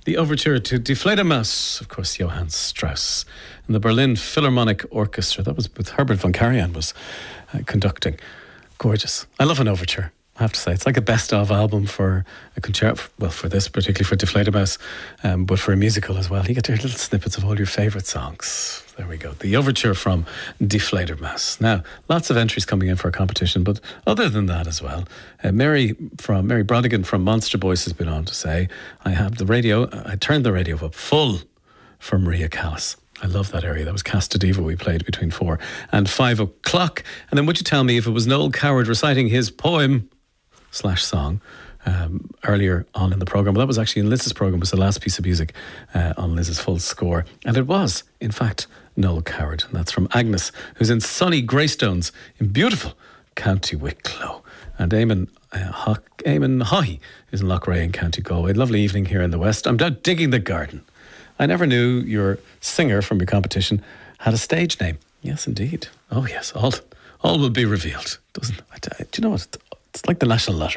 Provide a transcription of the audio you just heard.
The overture to Die Fledermaus, of course, Johann Strauss, and the Berlin Philharmonic Orchestra. That was with Herbert von Karajan was conducting. Gorgeous. I love an overture, I have to say. It's like a best-of album for a concerto, well, for this, particularly for Die Fledermaus, but for a musical as well. You get to hear little snippets of all your favourite songs. There we go. The overture from Die Fledermaus. Now, lots of entries coming in for a competition, but other than that as well, Mary Brodigan from Monster Boys has been on to say, I turned the radio up full for Maria Callas. I love that area. That was Casta Diva we played between 4 and 5 o'clock. And then would you tell me if it was Noel Coward reciting his poem/song earlier on in the programme? Well, that was actually in Liz's programme, was the last piece of music on Liz's full score. And it was, in fact, Noel Coward. And that's from Agnes, who's in sunny Greystones in beautiful County Wicklow. And Eamon Haughey is in Loughrea in County Galway. Lovely evening here in the West. I'm out digging the garden. I never knew your singer from your competition had a stage name. Yes, indeed. Oh, yes. All will be revealed. Do you know what? It's like the National Lottery.